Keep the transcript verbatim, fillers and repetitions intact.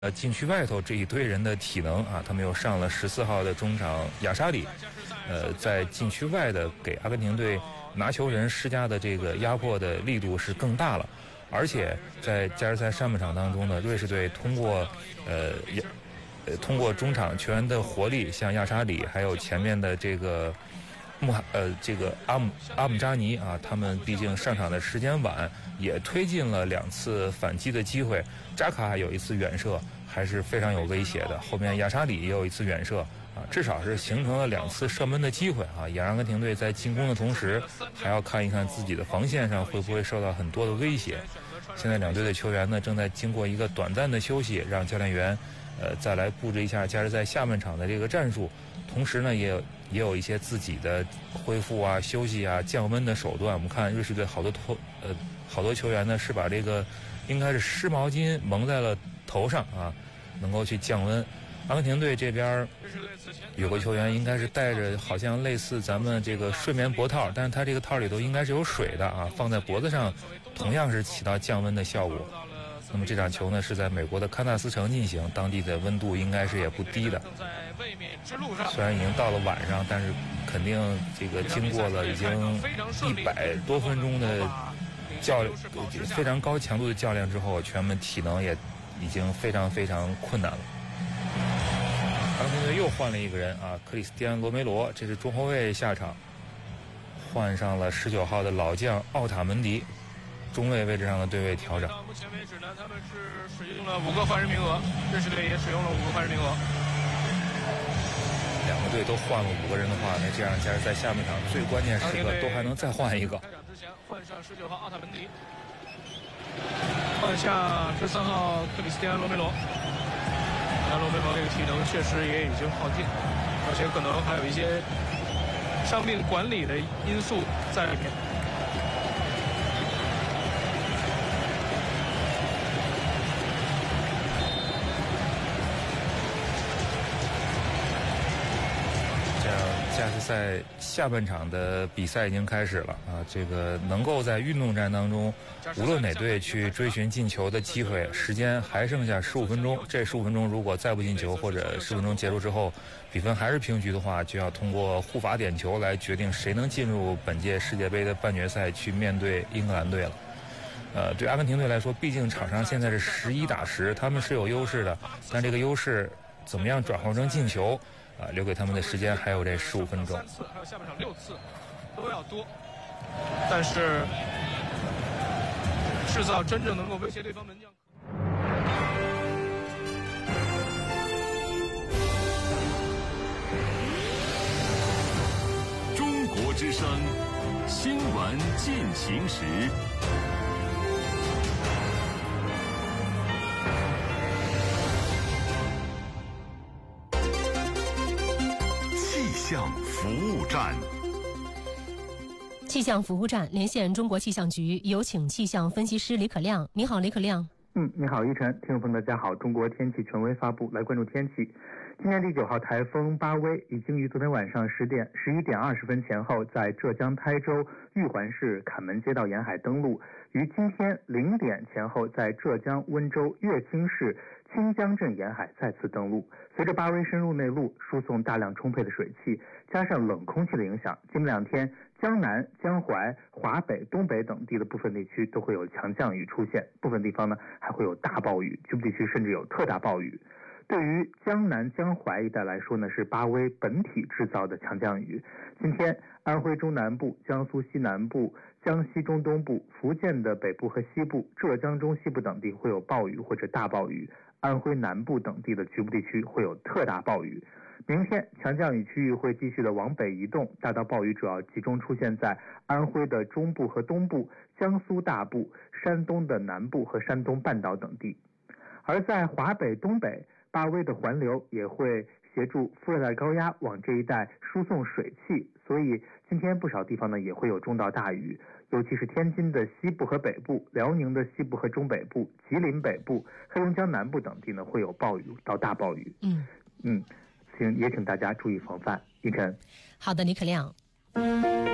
呃，禁区外头这一堆人的体能啊，他们又上了十四号的中场亚沙里，呃，在禁区外的给阿根廷队拿球人施加的这个压迫的力度是更大了，而且在加时赛上半场当中呢，瑞士队通过呃呃通过中场球员的活力，像亚沙里还有前面的这个穆呃这个阿姆阿姆扎尼啊，他们毕竟上场的时间晚，也推进了两次反击的机会。扎卡有一次远射还是非常有威胁的，后面亚沙里也有一次远射啊，至少是形成了两次射门的机会啊，也让阿根廷队在进攻的同时，还要看一看自己的防线上会不会受到很多的威胁。现在两队的球员呢，正在经过一个短暂的休息，让教练员呃再来布置一下加时赛下半场的这个战术，同时呢也有也有一些自己的恢复啊、休息啊、降温的手段。我们看瑞士队好多头呃好多球员呢是把这个应该是湿毛巾蒙在了头上啊，能够去降温。阿根廷队这边有个球员应该是带着好像类似咱们这个睡眠脖套，但是他这个套里头应该是有水的啊，放在脖子上同样是起到降温的效果。那么这场球呢是在美国的堪纳斯城进行，当地的温度应该是也不低的。虽然已经到了晚上，但是肯定这个经过了已经一百多分钟的较非常高强度的较量之后，球员们体能也已经非常非常困难了。阿根廷队又换了一个人啊，克里斯蒂安·罗梅罗，这是中后卫下场，换上了十九号的老将奥塔门迪。中卫位置上的对位调整。到目前为止呢，他们是使用了五个换人名额，瑞士队也使用了五个换人名额。两个队都换了五个人的话，那这样加上在下半场最关键时刻都还能再换一个。开场之前换上十九号奥塔门迪，换下十三号克里斯蒂安·罗梅罗。那罗梅罗这个体能确实也已经耗尽，而且可能还有一些伤病管理的因素在里面。加时赛下半场的比赛已经开始了啊！这个能够在运动战当中，无论哪队去追寻进球的机会，时间还剩下十五分钟。这十五分钟如果再不进球，或者十分钟结束之后比分还是平局的话，就要通过互罚点球来决定谁能进入本届世界杯的半决赛去面对英格兰队了。呃，对阿根廷队来说，毕竟场上现在是十一打十，他们是有优势的，但这个优势怎么样转化成进球？啊，留给他们的时间还有这十五分钟。三次，还有下半场六次，都要多。但是制造真正能够威胁对方门将。 中国之声，新闻进行时。气象服务站， 气象服务站连线中国气象局，有请气象分析师李可亮。你好，李可亮。 嗯，你好，依晨，听众朋友大家好。中国天气权威发布，来关注天气。今年第九号台风巴威已经于昨天晚上十点十一点二十分前后，在浙江台州玉环市坎门街道沿海登陆，于今天零点前后在浙江温州乐清市清江镇沿海再次登陆。随着巴威深入内陆，输送大量充沛的水汽，加上冷空气的影响，今明两天江南、江淮、华北、东北等地的部分地区都会有强降雨出现，部分地方呢还会有大暴雨，局部地区甚至有特大暴雨。对于江南、江淮一带来说呢，是巴威本体制造的强降雨。今天安徽中南部、江苏西南部、江西中东部、福建的北部和西部、浙江中西部等地会有暴雨或者大暴雨，安徽南部等地的局部地区会有特大暴雨。明天强降雨区域会继续的往北移动，大到暴雨主要集中出现在安徽的中部和东部、江苏大部、山东的南部和山东半岛等地。而在华北、东北，巴威的环流也会协助副热带高压往这一带输送水汽，所以今天不少地方呢也会有中到大雨，尤其是天津的西部和北部、辽宁的西部和中北部、吉林北部、黑龙江南部等地呢会有暴雨到大暴雨。 嗯嗯，请也请大家注意防范。依晨， 好的，李可亮。